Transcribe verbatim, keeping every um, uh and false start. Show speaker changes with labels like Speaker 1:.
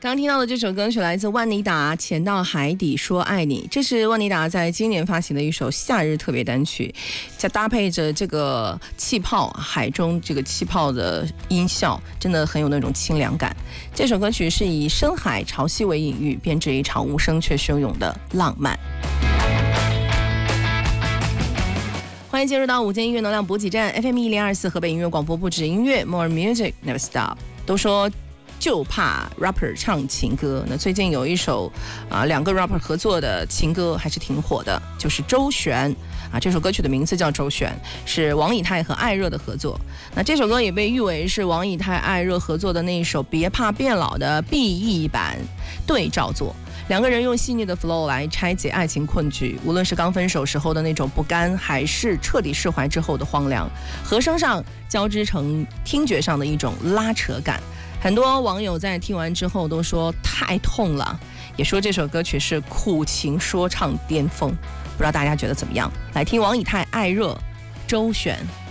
Speaker 1: 刚听到的这首歌曲来自万妮达，《潜到海底说爱你》，这是万妮达在今年发行的一首夏日特别单曲，再搭配着这个气泡，海中这个气泡的音效，真的很有那种清凉感。这首歌曲是以深海潮汐为隐喻，编织一场无声却汹涌的浪漫。欢迎进入到午间音乐能量补给站 F M 一零二四河北音乐广播，不止音乐 More Music Never Stop。都说就怕 rapper 唱情歌，那最近有一首啊两个 rapper 合作的情歌还是挺火的，就是周璇啊，这首歌曲的名字叫周璇，是王以太和艾热的合作。那这首歌也被誉为是王以太艾热合作的那一首别怕变老的 B E 版对照作。两个人用细腻的 flow 来拆解爱情困局，无论是刚分手时候的那种不甘，还是彻底释怀之后的荒凉，和声上交织成听觉上的一种拉扯感。很多网友在听完之后都说太痛了，也说这首歌曲是苦情说唱巅峰，不知道大家觉得怎么样？来听王以太、艾热、周璇。